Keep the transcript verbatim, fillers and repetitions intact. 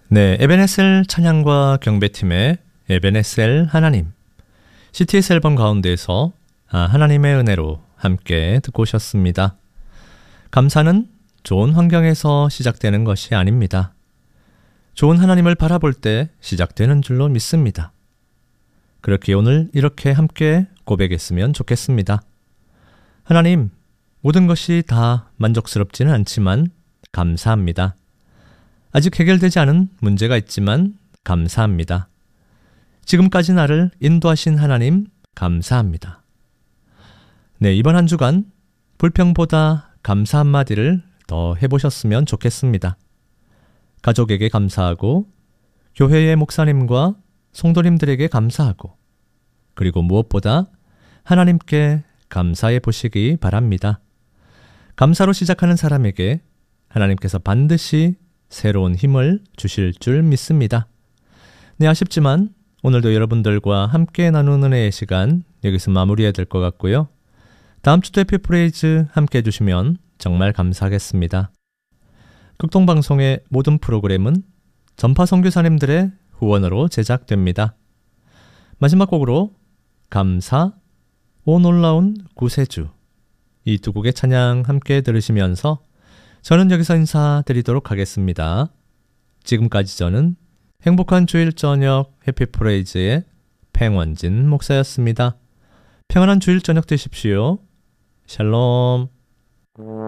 네, 에베네셀 찬양과 경배팀의 에베네셀 하나님, 씨티에스 앨범 가운데에서 아, 하나님의 은혜로 함께 듣고 오셨습니다. 감사는 좋은 환경에서 시작되는 것이 아닙니다. 좋은 하나님을 바라볼 때 시작되는 줄로 믿습니다. 그렇게 오늘 이렇게 함께 고백했으면 좋겠습니다. 하나님, 모든 것이 다 만족스럽지는 않지만 감사합니다. 아직 해결되지 않은 문제가 있지만 감사합니다. 지금까지 나를 인도하신 하나님 감사합니다. 네, 이번 한 주간 불평보다 감사 한마디를 더 해보셨으면 좋겠습니다. 가족에게 감사하고 교회의 목사님과 성도님들에게 감사하고 그리고 무엇보다 하나님께 감사해 보시기 바랍니다. 감사로 시작하는 사람에게 하나님께서 반드시 새로운 힘을 주실 줄 믿습니다. 네, 아쉽지만 오늘도 여러분들과 함께 나누는 은혜의 시간 여기서 마무리해야 될 것 같고요. 다음 주도 해피 프레이즈 함께 해주시면 정말 감사하겠습니다. 극동방송의 모든 프로그램은 전파 선교사님들의 후원으로 제작됩니다. 마지막 곡으로 감사, 오 놀라운 구세주, 이 두 곡의 찬양 함께 들으시면서 저는 여기서 인사드리도록 하겠습니다. 지금까지 저는 행복한 주일 저녁 해피프레이즈의 팽원진 목사였습니다. 평안한 주일 저녁 되십시오. 샬롬.